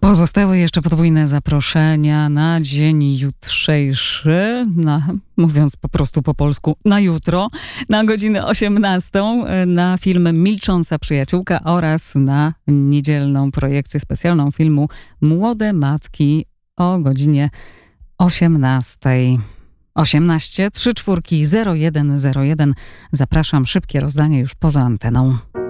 Pozostały jeszcze podwójne zaproszenia na dzień jutrzejszy, mówiąc po prostu po polsku, na jutro, na godzinę 18, na film Milcząca przyjaciółka oraz na niedzielną projekcję specjalną filmu Młode Matki o godzinie 18. 18 34 0101. Zapraszam, szybkie rozdanie już poza anteną.